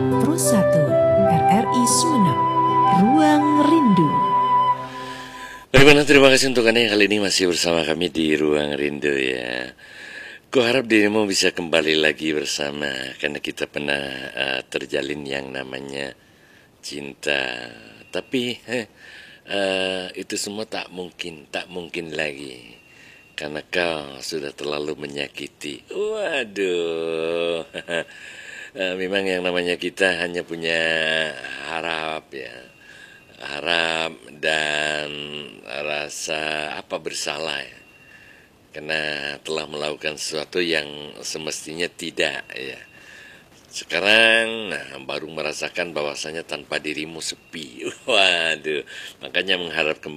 Pro 1 RRI Sumeneb, Ruang Rindu. Baik, terima kasih untuk Anda yang kali ini masih bersama kami di Ruang Rindu ya. Kuharap dirimu bisa kembali lagi bersama, karena kita pernah terjalin yang namanya cinta. Tapi itu semua tak mungkin lagi. Karena kau sudah terlalu menyakiti. Waduh. Memang yang namanya kita hanya punya harap ya. Harap dan rasa bersalah ya. Karena telah melakukan sesuatu yang semestinya tidak ya. Sekarang baru merasakan bahwasanya tanpa dirimu sepi. Waduh, makanya mengharap kembali